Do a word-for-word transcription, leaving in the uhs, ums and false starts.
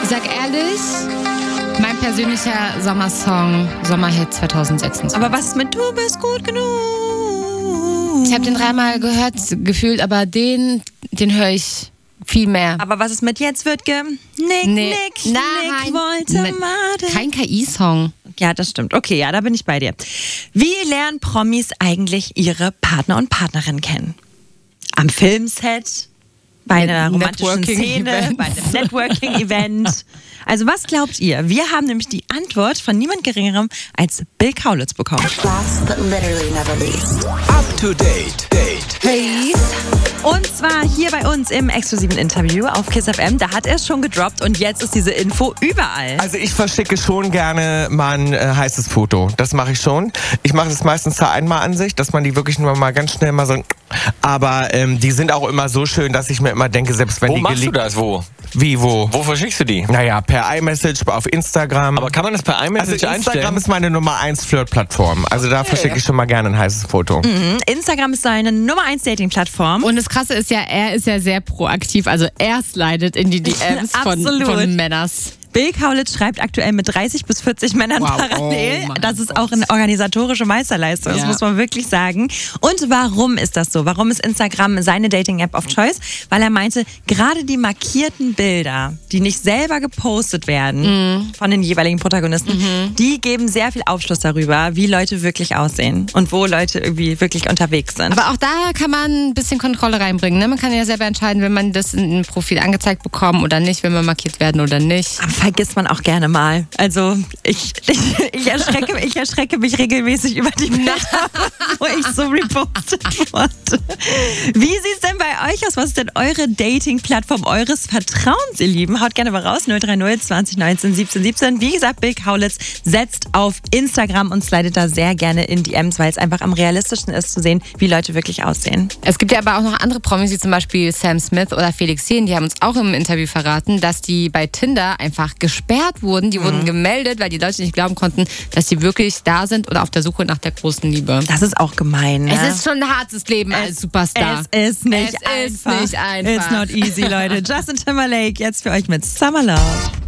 Ich sag ehrlich, mein persönlicher Sommersong, Sommerhit zwanzig sechsundzwanzig. Aber was ist mit Du bist gut genug? Ich habe den dreimal gehört, gefühlt, aber den, den höre ich viel mehr. Aber was ist mit Jetzt wird ge... Nick, Nee. Nick, Nein. Nick wollte Mit- Made. Kein K I-Song. Ja, das stimmt. Okay, ja, da bin ich bei dir. Wie lernen Promis eigentlich ihre Partner und Partnerin kennen? Am Filmset? Bei einer romantischen Szene? Networking-Events. Bei einem Networking-Event? Also was glaubt ihr? Wir haben nämlich die Antwort von niemand Geringerem als Bill Kaulitz bekommen. Last but literally never least. Up to date. Date. Hey. Und zwar hier bei uns im exklusiven Interview auf Kiss F M. Da hat er es schon gedroppt und jetzt ist diese Info überall. Also ich verschicke schon gerne mal ein äh, heißes Foto. Das mache ich schon. Ich mache das meistens zur Einmalansicht, dass man die wirklich nur mal ganz schnell mal so... Aber ähm, die sind auch immer so schön, dass ich mir immer denke, selbst wenn Wo die machst du gele- das? Wo? Wie, wo? Wo verschickst du die? Naja, per iMessage, auf Instagram. Aber kann man das per also iMessage Instagram einstellen? ist meine Nummer eins Flirt-Plattform. Also da verschicke ich schon mal gerne ein heißes Foto. Mhm. Instagram ist seine Nummer eins Dating-Plattform. Und das Krasse ist ja, er ist ja sehr proaktiv. Also er slidet in die D Ms von, Absolut. von Männers. Bill Kaulitz schreibt aktuell mit dreißig bis vierzig Männern Wow. parallel. Oh mein das ist Gott. auch eine organisatorische Meisterleistung, das Ja. muss man wirklich sagen. Und warum ist das so? Warum ist Instagram seine Dating-App of Choice? Weil er meinte, gerade die markierten Bilder, die nicht selber gepostet werden Mhm. von den jeweiligen Protagonisten, die geben sehr viel Aufschluss darüber, wie Leute wirklich aussehen und wo Leute irgendwie wirklich unterwegs sind. Aber auch da kann man ein bisschen Kontrolle reinbringen. Ne? Man kann ja selber entscheiden, wenn man das in einem Profil angezeigt bekommt oder nicht, wenn man markiert werden oder nicht. Aber vergisst man auch gerne mal. Also ich, ich, ich, erschrecke, ich erschrecke mich regelmäßig über die Bilder, wo ich so repostet wurde. Wie sieht es denn bei euch aus? Was ist denn eure Dating-Plattform eures Vertrauens, ihr Lieben? Haut gerne mal raus. null drei null zwanzig neunzehn siebzehn siebzehn. Wie gesagt, Bill Kaulitz setzt auf Instagram und slidet da sehr gerne in D Ms, weil es einfach am realistischsten ist zu sehen, wie Leute wirklich aussehen. Es gibt ja aber auch noch andere Promis, wie zum Beispiel Sam Smith oder Felix Jähn, die haben uns auch im Interview verraten, dass die bei Tinder einfach gesperrt wurden. Die wurden gemeldet, weil die Leute nicht glauben konnten, dass sie wirklich da sind oder auf der Suche nach der großen Liebe. Das ist auch gemein. Ne? Es ist schon ein hartes Leben als Superstar. Es ist nicht Es ist einfach. nicht einfach. It's not easy, Leute. Justin Timberlake jetzt für euch mit Summer Love.